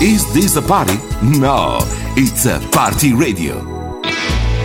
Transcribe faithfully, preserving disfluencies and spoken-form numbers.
Is this a party? No, it's a Party Radio.